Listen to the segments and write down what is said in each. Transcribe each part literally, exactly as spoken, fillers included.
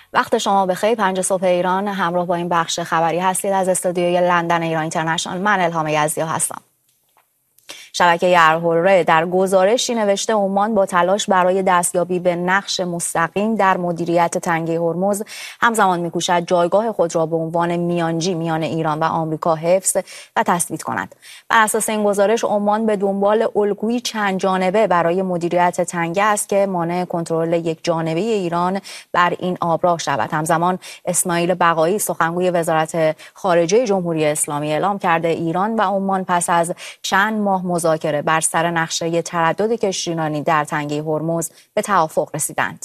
وقت شما بخیر. پنج صبح ایران، همراه با این بخش خبری هستید از استودیوی لندن ایران اینترنشنال. من الهام یزدی هستم. شبکه الحره در گزارشی نوشته عمان با تلاش برای دستیابی به نقش مستقیم در مدیریت تنگه هرمز همزمان می‌کوشد جایگاه خود را به عنوان میانجی میان ایران و آمریکا حفظ و تثبیت کند. بر اساس این گزارش عمان به دنبال الگویی چند جانبه برای مدیریت تنگه است که مانع کنترل یک جانبه ایران بر این آبراه شود. همزمان اسماعیل بقایی سخنگوی وزارت خارجه جمهوری اسلامی اعلام کرده ایران و عمان پس از چند ماه مذاکره بر سر نقشه تردد کشتیرانی در تنگه هرمز به توافق رسیدند.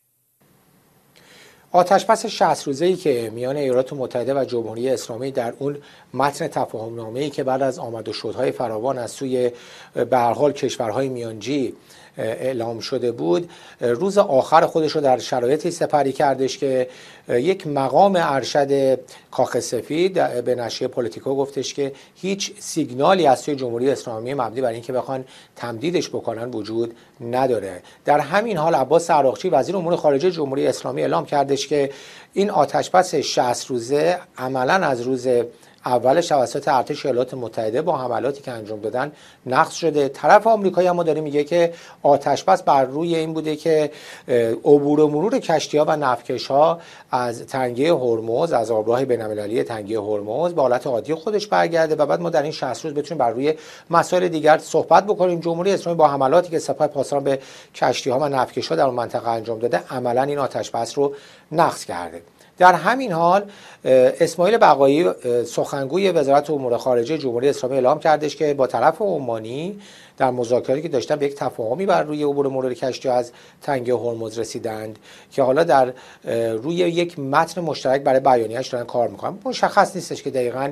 آتشبس شصت روزه‌ای که میان ایالات متحده و جمهوری اسلامی در اون متن تفاهم‌نامه‌ای که بعد از آمد و شدهای فراوان از سوی به هر حال کشورهای میانجی اعلام شده بود، روز آخر خودش رو در شرایطی سپری کردش که یک مقام ارشد کاخ سفید به نشریه پولیتیکو گفتش که هیچ سیگنالی از سوی جمهوری اسلامی مبنی بر اینکه بخوان تمدیدش بکنن وجود نداره. در همین حال عباس عراقچی وزیر امور خارجه جمهوری اسلامی اعلام کردش که این آتشبس شصت روزه عملاً از روز اولش توسط ارتش ایالات متحده با حملاتی که انجام دادن نقض شده. طرف آمریکایی اما داره میگه که آتشبس بر روی این بوده که عبور و مرور کشتی‌ها و نفتکش‌ها از تنگه هرمز، از آبراه بین‌المللی تنگه هرمز به حالت عادی خودش برگرده و بعد ما در این شصت روز بتونیم بر روی مسائل دیگر صحبت بکنیم. جمهوری اسلامی با حملاتی که سپاه پاسداران به کشتی‌ها و نفتکش‌ها در اون منطقه انجام داده عملاً این آتشبس رو نقض کرده. در همین حال اسماعیل بقایی سخنگوی وزارت امور خارجه جمهوری اسلامی اعلام کردش که با طرف عمانی در مذاکراتی که داشتن به یک تفاهمی بر روی عبور مرور کشتی از تنگه هرمز رسیدند که حالا در روی یک متن مشترک برای بیانیه‌اش دارن کار میکنن. مشخص نیستش که دقیقاً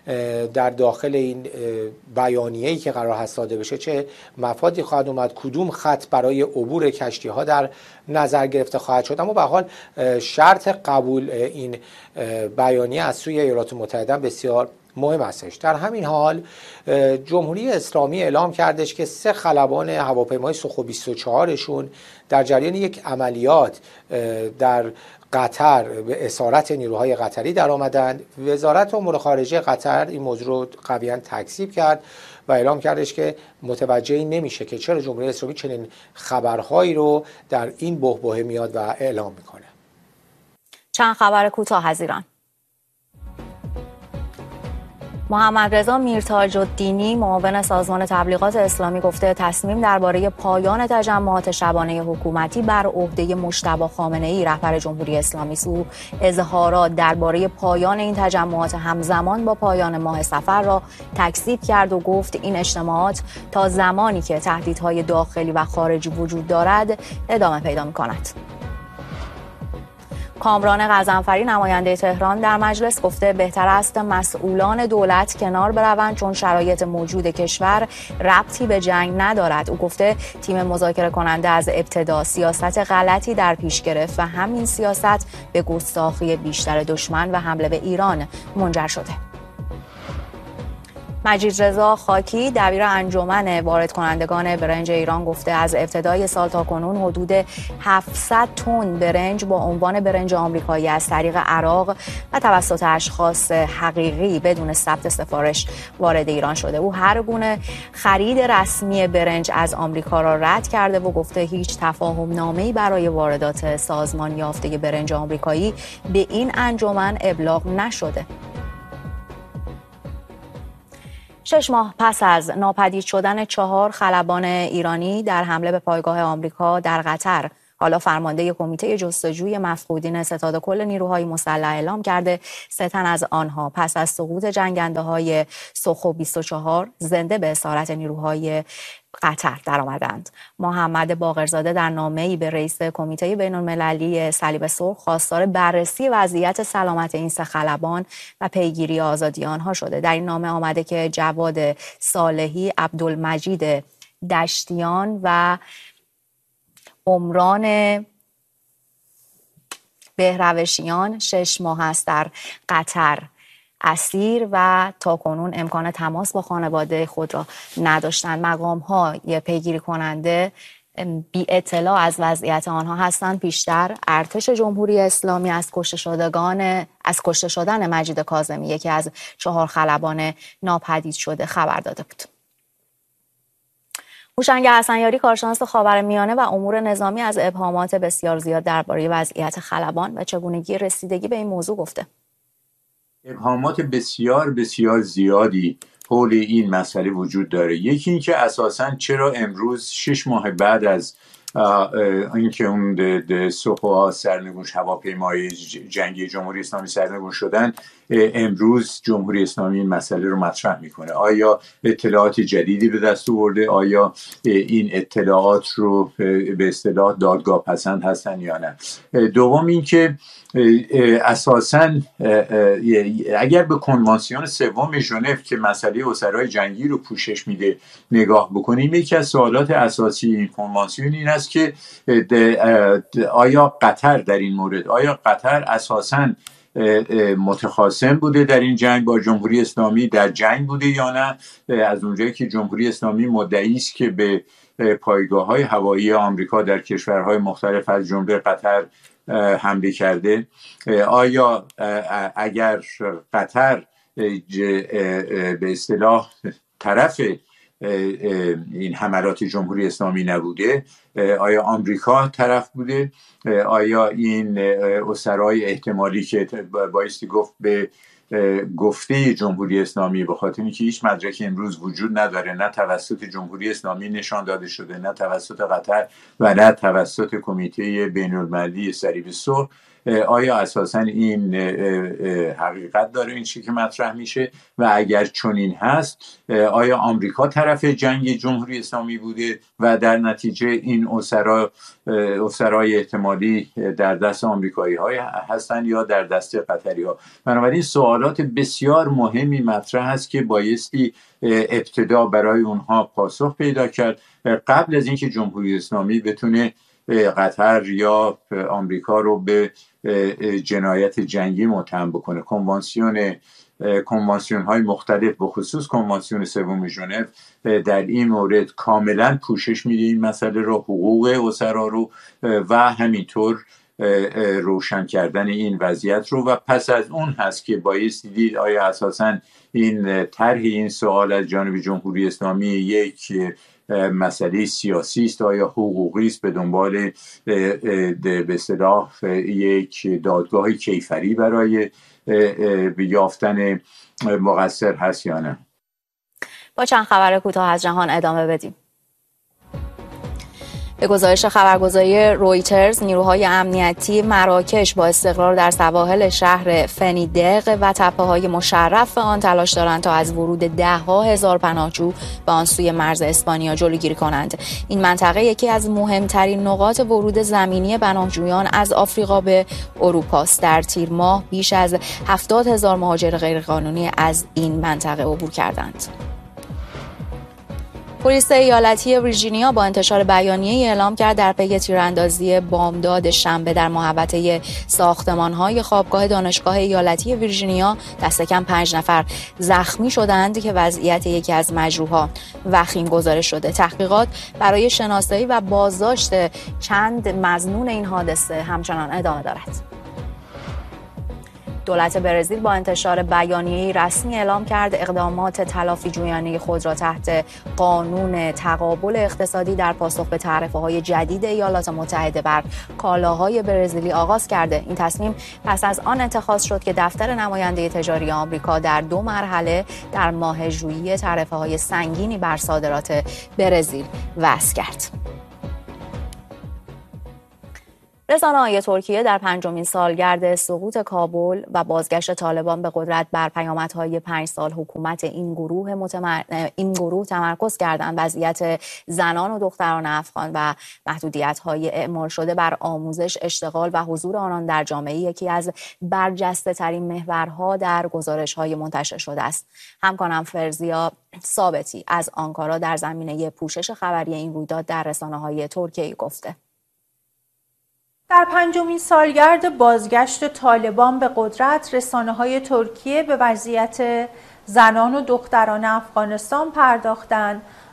در داخل این بیانیه‌ای که قرار هست صادر بشه چه مفادی خواهد اومد، کدوم خط برای عبور کشتی‌ها در نظر گرفته خواهد شد، اما به هر حال شرط قبول این بیانیه از سوی ایالات متحده بسیار مهم هستش. در همین حال جمهوری اسلامی اعلام کردش که سه خلبان هواپیمای سوخو بیست و چهارشون در جریان یک عملیات در قطر به اسارت نیروهای قطری در آمدند. وزارت امور خارجه قطر این موضوع رو قویاً تکذیب کرد و اعلام کردش که متوجه نمیشه که چرا جمهوری اسلامی چنین خبرهایی رو در این بحبوحه میاد و اعلام میکنه. چند خبر کوتاه از ایران. محمد رضا میرتاج الدینی معاون سازمان تبلیغات اسلامی گفته تصمیم درباره پایان تجمعات شبانه حکومتی بر عهده مجتبی خامنه‌ای رهبر جمهوری اسلامی است. او اظهارات درباره پایان این تجمعات همزمان با پایان ماه صفر را تکذیب کرد و گفت این اجتماعات تا زمانی که تهدیدهای داخلی و خارجی وجود دارد ادامه پیدا می‌کند. کامران غضنفری نماینده تهران در مجلس گفته بهتر است مسئولان دولت کنار بروند چون شرایط موجود کشور ربطی به جنگ ندارد. او گفته تیم مذاکره کننده از ابتدا سیاست غلطی در پیش گرفت و همین سیاست به گستاخی بیشتر دشمن و حمله به ایران منجر شده. مجید رضا خاکی دبیر انجمن وارد کنندگان برنج ایران گفته از ابتدای سال تا کنون حدود هفتصد تن برنج با عنوان برنج آمریکایی از طریق عراق و توسط اشخاص حقیقی بدون ثبت سفارش وارد ایران شده. او هر گونه خرید رسمی برنج از آمریکا را رد کرده و گفته هیچ تفاهم نامه‌ای برای واردات سازمان یافته برنج آمریکایی به این انجمن ابلاغ نشده. شش ماه پس از ناپدید شدن چهار خلبان ایرانی در حمله به پایگاه آمریکا در قطر، حالا فرمانده کمیته جستجوی مفقودین ستاد کل نیروهای مسلح اعلام کرده سه تن از آنها پس از سقوط جنگنده های سوخو بیست و چهار زنده به اسارت نیروهای قطر درآمدند. محمد باقرزاده در نامه‌ای به رئیس کمیته بین‌المللی صلیب سرخ خواستار بررسی وضعیت سلامت این سه خلبان و پیگیری آزادی آنها شده. در این نامه آمده که جواد صالحی، عبدالمجید دشتیان و عمران بهروشیان شش ماه است در قطر اسیر و تاکنون امکان تماس با خانواده خود را نداشتند. مقام های پیگیری کننده بی اطلاع از وضعیت آنها هستند. پیشتر ارتش جمهوری اسلامی از کشته شدگان از کشته شدن مجید کاظمی، یکی از چهار خلبان ناپدید شده، خبر داده بود. هوشنگ حسنیاری، کارشناس خاورمیانه و امور نظامی، از ابهامات بسیار زیاد درباره وضعیت خلبان و چگونگی رسیدگی به این موضوع گفته. ابهامات بسیار بسیار زیادی حول این مسئله وجود داره. یکی این که اساساً چرا امروز شش ماه بعد از اینکه اون سوخوها سرنگون هواپیمای جنگی جمهوری اسلامی سرنگون شدن، امروز جمهوری اسلامی این مسئله رو مطرح میکنه؟ آیا اطلاعات جدیدی به دست آورده؟ آیا این اطلاعات رو به اصطلاح دادگاه پسند هستن یا نه؟ دوم این که اساساً اگر به کنوانسیون سوم ژنو که مسئله اسرای جنگی رو پوشش میده نگاه بکنیم، یکی از سوالات اساسی این کنوانسیون این است که آیا قطر در این مورد، آیا قطر اساساً متخاصم بوده در این جنگ با جمهوری اسلامی، در جنگ بوده یا نه؟ از اونجایی که جمهوری اسلامی مدعی است که به پایگاه‌های هوایی آمریکا در کشورهای مختلف از جمله قطر حمله کرده، آیا اگر قطر به اصطلاح طرف این حملات جمهوری اسلامی نبوده، آیا آمریکا طرف بوده؟ آیا این اسرای احتمالی که بایستی گفت به گفته جمهوری اسلامی، به خاطر اینکه هیچ مدرکی امروز وجود نداره، نه توسط جمهوری اسلامی نشان داده شده، نه توسط قطر و نه توسط کمیته بین المللی صلیب سرخ، آیا اساساً این حقیقت داره این چیزی که مطرح میشه؟ و اگر چنین هست، آیا آمریکا طرف جنگ جمهوری اسلامی بوده و در نتیجه این اسرا اسرای احتمالی در دست آمریکایی های هستند یا در دست قطری ها؟ بنابراین سوالات بسیار مهمی مطرح هست که بایستی ابتدا برای اونها پاسخ پیدا کرد قبل از اینکه جمهوری اسلامی بتونه قطر یا آمریکا رو به جنایت جنگی متهم بکنه. کنوانسیون کنوانسیون های مختلف به خصوص کنوانسیون سوم ژنو در این مورد کاملا پوشش میده این مسئله رو، حقوق اسرا رو و همینطور روشن کردن این وضعیت رو. و پس از اون هست که بایستی دید آیا اساساً این طرح این سوال از جانب جمهوری اسلامی یک مسئله سیاسی است، آیا حقوقی است، به دنبال به اصطلاح یک دادگاه کیفری برای یافتن مقصر هست یا نه؟ با چند خبر کوتاه از جهان ادامه بدیم. به گزارش خبرگزاری رویترز، نیروهای امنیتی مراکش با استقرار در سواحل شهر فنیدق و تپه‌های مشرف آن تلاش دارند تا از ورود ده‌ها هزار پناهجو به آن سوی مرز اسپانیا جلوگیری کنند. این منطقه یکی از مهمترین نقاط ورود زمینی پناهجویان از آفریقا به اروپا است. در تیر ماه بیش از هفتاد هزار مهاجر غیرقانونی از این منطقه عبور کردند. پلیس ایالتی ویرجینیا با انتشار بیانیه‌ای اعلام کرد در پی تیراندازی بامداد شنبه در محوطه ساختمان‌های خوابگاه دانشگاه ایالتی ویرجینیا دست کم پنج نفر زخمی شدند که وضعیت یکی از مجروحان وخیم گزارش شده. تحقیقات برای شناسایی و بازداشت چند مظنون این حادثه همچنان ادامه دارد. دولت برزیل با انتشار بیانیه‌ای رسمی اعلام کرد اقدامات تلافی جویانه خود را تحت قانون تقابل اقتصادی در پاسخ به تعرفه‌های جدید ایالات متحده بر کالاهای برزیلی آغاز کرده. این تصمیم پس از آن اتخاذ شد که دفتر نماینده تجاری آمریکا در دو مرحله در ماه ژوئیه تعرفه‌های سنگینی بر صادرات برزیل وضع کرد. رسانه‌های ترکیه در پنجمین سالگرد سقوط کابل و بازگشت طالبان به قدرت بر پیامدهای پنج سال حکومت این گروه متمر... این گروه تمرکز کردند. وضعیت زنان و دختران افغان و محدودیت‌های اعمال شده بر آموزش، اشتغال و حضور آنان در جامعه یکی از برجسته‌ترین محورها در گزارش‌های منتشر شده است. همکارم فرزیا ثابتی از آنکارا در زمینه پوشش خبری این رویداد در رسانه‌های ترکیه گفته. در پنجمین سالگرد بازگشت طالبان به قدرت، رسانه‌های ترکیه به وضعیت زنان و دختران افغانستان پرداختند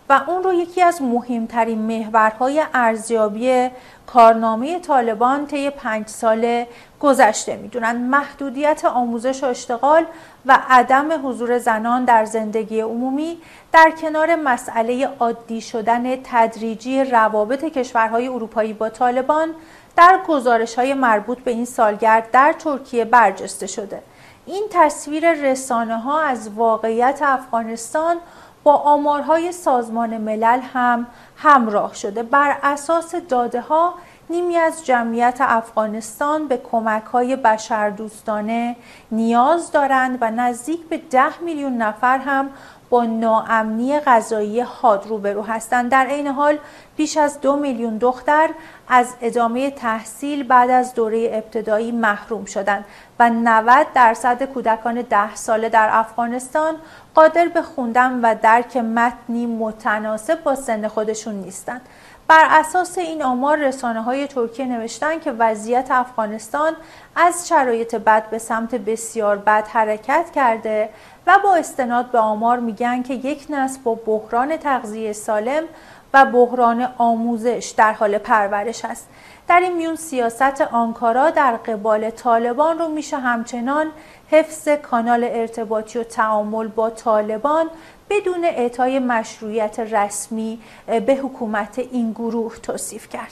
و اون رو یکی از مهمترین محورهای ارزیابی کارنامه طالبان طی پنج سال گذشته میدونن. محدودیت آموزش و اشتغال و عدم حضور زنان در زندگی عمومی در کنار مسئله عادی شدن تدریجی روابط کشورهای اروپایی با طالبان در گزارش‌های مربوط به این سالگرد در ترکیه برجسته شده. این تصویر رسانه‌ها از واقعیت افغانستان با آمارهای سازمان ملل هم همراه شده. بر اساس داده‌ها نیمی از جمعیت افغانستان به کمک‌های بشردوستانه نیاز دارند و نزدیک به ده میلیون نفر هم با ناامنی غذایی حاد روبرو هستند. در عین حال بیش از دو میلیون دختر از ادامه تحصیل بعد از دوره ابتدایی محروم شدند و نود درصد کودکان ده ساله در افغانستان قادر به خوندن و درک متنی متناسب با سن خودشون نیستند. بر اساس این آمار رسانه‌های ترکیه نوشتند که وضعیت افغانستان از شرایط بد به سمت بسیار بد حرکت کرده و با استناد به آمار میگن که یک نسل با بحران تغذیه سالم و بحران آموزش در حال پرورش است. در این میون سیاست آنکارا در قبال طالبان رو میشه همچنان حفظ کانال ارتباطی و تعامل با طالبان بدون اعطای مشروعیت رسمی به حکومت این گروه توصیف کرد.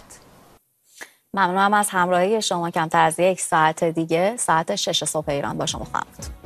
ممنونم از همراهی شما. کمتر از یک ساعت دیگه ساعت شش صبح ایران با شما خواهم بود.